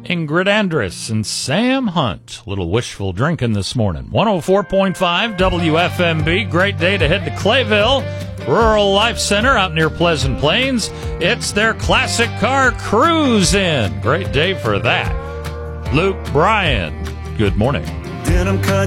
Ingrid Andress and Sam Hunt. Little wishful drinking this morning. 104.5 WFMB. Great day to head to Clayville Rural Life Center out near Pleasant Plains. It's their classic car cruise-in. Great day for that. Luke Bryan, good morning. Denim cut